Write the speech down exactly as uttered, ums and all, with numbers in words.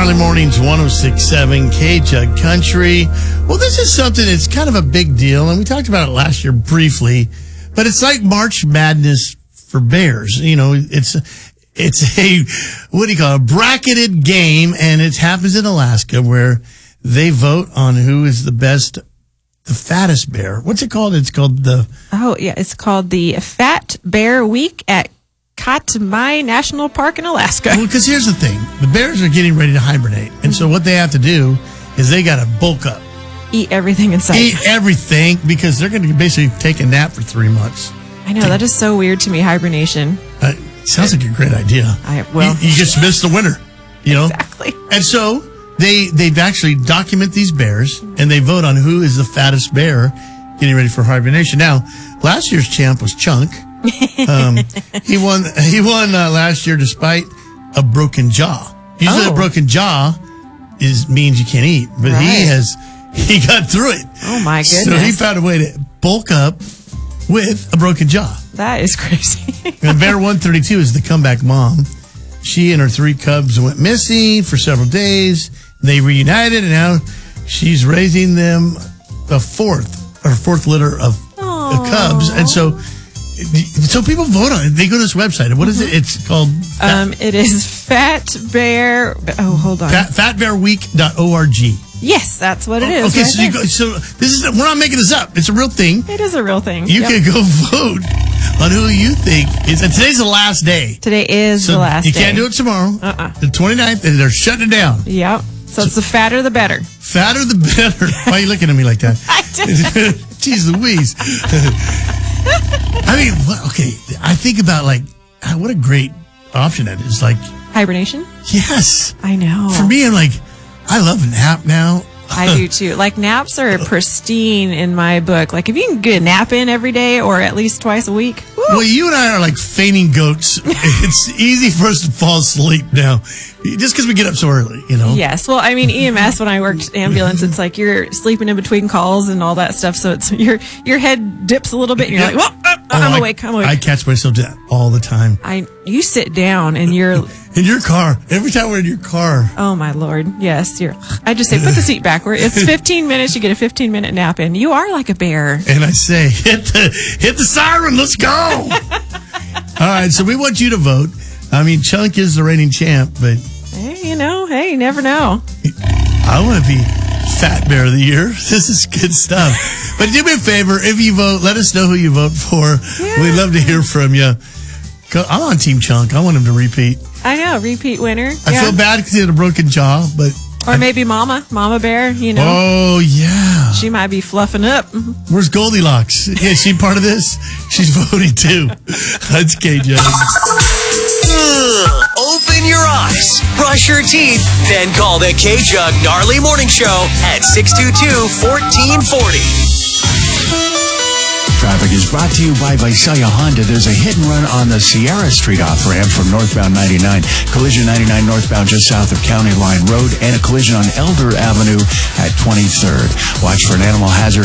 Gnarly Mornings, one oh six point seven K-Jug Country. Well, this is something that's kind of a big deal, and we talked about it last year briefly, but it's like March Madness for Bears. You know, it's it's a, what do you call it, a bracketed game, and it happens in Alaska where they vote on who is the best, the fattest bear. What's it called? It's called the... Oh, yeah, it's called the Fat Bear Week at Katmai National Park in Alaska. Well, because here's the thing. The bears are getting ready to hibernate. And so what they have to do is they got to bulk up. Eat everything in sight. Eat everything because they're going to basically take a nap for three months. I know. That is so weird to me, hibernation. Uh, sounds like a great idea. I, well, you, you just miss the winter, you know? Exactly. And so they, they've actually document these bears and they vote on who is the fattest bear getting ready for hibernation. Now, last year's champ was Chunk. um, he won. He won uh, last year despite a broken jaw. Usually, Oh. a broken jaw is means you can't eat, but Right. he has. He got through it. Oh my goodness! So he found a way to bulk up with a broken jaw. That is crazy. And Bear one thirty-two is the comeback mom. She and her three cubs went missing for several days. They reunited, and now she's raising them a fourth, or fourth litter of uh, cubs, and so. So people vote on it. They go to this website. What is it? It's called... Fat, um, it is Fat Bear... Oh, hold on. fat, fat bear week dot org. Yes, that's what it is. Okay, right so, you there. go, so this is... We're not making this up. It's a real thing. It is a real thing. You Yep. can go vote on who you think is... And today's the last day. Today is So the last you day. can't do it tomorrow. Uh-uh. The twenty-ninth, and they're shutting it down. Yep. So it's the fatter the better. Fatter the better. Why are you looking at me like that? I did. Jeez Louise. I mean, what, okay, I think about, like, ah, what a great option that is. Like, Hibernation? yes. I know. For me, I'm like, I love a nap now. I do too. Like naps are pristine in my book. Like if you can get a nap in every day or at least twice a week. Woo. Well, you and I are like fainting goats. It's easy for us to fall asleep now, just because we get up so early, you know? Yes. Well, I mean, E M S, when I worked ambulance, it's like you're sleeping in between calls and all that stuff. So it's your your head dips a little bit and you're like, well, uh, I'm Oh, I- awake. I'm awake. I catch myself doing that all the time. I you sit down and you're In your car. Every time we're in your car. oh my Lord. Yes, you're I just say put the seat backward. It's fifteen minutes, you get a fifteen minute nap in. You are like a bear. And I say, hit the hit the siren, let's go. All right, so we want you to vote. I mean, Chunk is the reigning champ, but Hey, you know, hey, you never know. I want to be Fat Bear of the Year. This is good stuff. But do me a favor, if you vote, let us know who you vote for. Yeah. We'd love to hear from you. I'm on Team Chunk. I want him to repeat. I know, repeat winner. I Yeah. feel bad because he had a broken jaw, but... Or maybe Mama, Mama Bear, you know. Oh, yeah. She might be fluffing up. Where's Goldilocks? Yeah, is she part of this? She's voting too. That's K-J. Ugh. Open your eyes, brush your teeth, then call the K-Jug Gnarly Morning Show at six two two, one four four zero. Traffic is brought to you by Visalia Honda. There's a hit and run on the Sierra Street off-ramp from northbound ninety-nine. Collision ninety-nine northbound just south of County Line Road, and a collision on Elder Avenue at twenty-third. Watch for an animal hazard